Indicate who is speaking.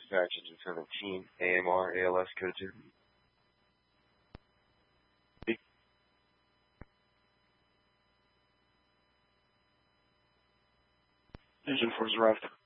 Speaker 1: dispatch engine 17, AMR, ALS code 2.
Speaker 2: Engine 4's arrived.